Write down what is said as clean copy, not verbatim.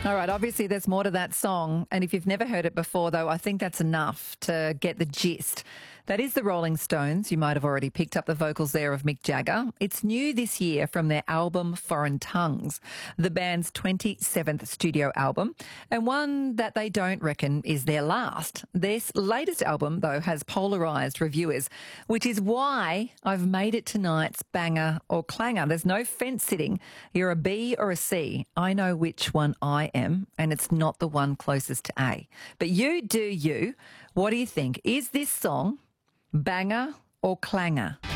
All right, obviously there's more to that song, and if you've never heard it before, though, I think that's enough to get the gist. That is the Rolling Stones. You might have already picked up the vocals there of Mick Jagger. It's new this year from their album Foreign Tongues, the band's 27th studio album, and one that they don't reckon is their last. This latest album, though, has polarised reviewers, which is why I've made it tonight's banger or clanger. There's no fence sitting. You're a B or a C. I know which one I am, and it's not the one closest to A. But you do you. What do you think? Is this song banger or clanger?